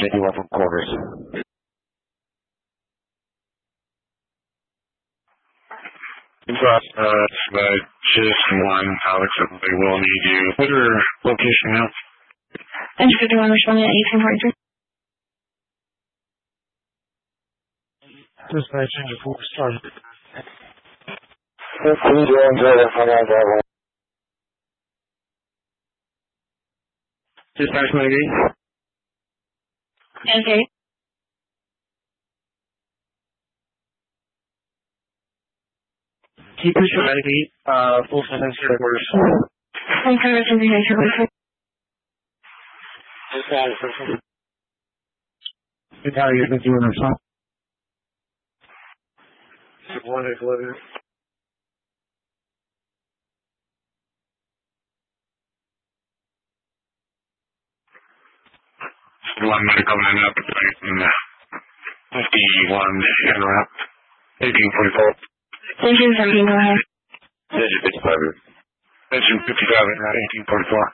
take you up from quarters. But just one, Alex, they will need you. What's your location now? Engine 51 responding at 1843. Dispatch engine 4 started. Dispatch Mitigate. Okay. Keep pushing Mitigate, full sentence to quarters. I'm kind of information. Dispatch person. Good, how are you doing this one? One is living. One medical and up at 51 interrupt. 1844. Engine 17, go ahead. Engine 55. Engine 57 at 1844.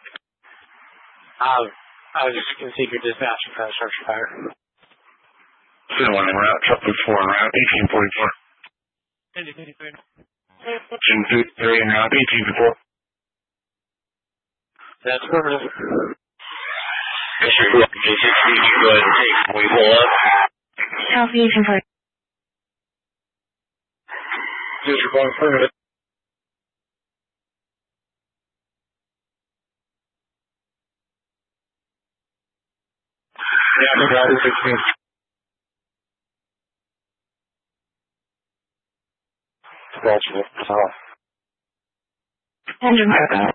I was just going to see if your dispatch and kind of structure fire. 1 en route, truck 4 en route, 1844. Engine 53. Engine 3 en route, 1844. That's permanent. District 1, J60, you go ahead and take. When we pull up. Copy 1843. District 1, permanent. Yeah, no problem. 16. Gotcha. Engine 5, go ahead.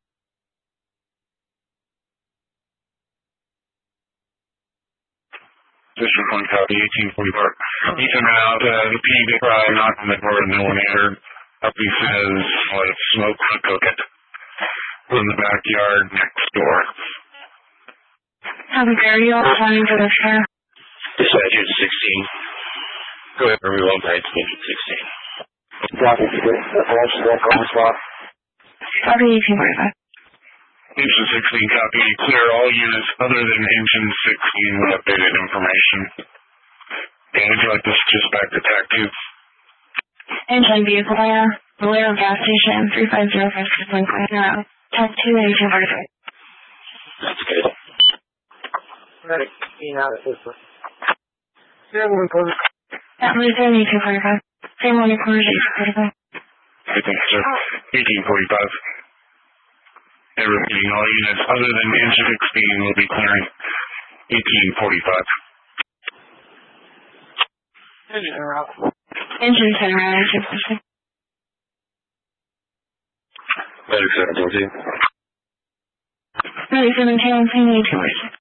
District 1 copy, 1844. Ethan out, the PB cry knocked on the door and no one answered. Uppy says, let's smoke and cook it. In the backyard next door. Copy, Gary, all planning for this car. Dispatch engine 16. Go ahead, everyone, right, engine 16. Copy, dispatch, on the spot. Copy 1845. Engine 16 copy, clear all units other than engine 16 with updated information. And would you like this just back to TAC 2? Engine vehicle fire. Valero gas station 3505 Link Route. TAC 2 1843. That's good. Medic, being out of this one. 1 quarter. That was 1845. Same 1 quarters 1845. I think, sir. 1845. And repeating, all units other than engine 16 will be clearing 1845. Engine interrupt. Engine 10 around 1846. Medic 17. Medic 17 on scene 1846.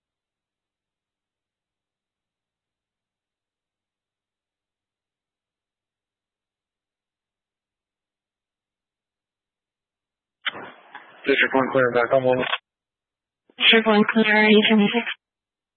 District 1 clear back on 1. District 1 clear 1846.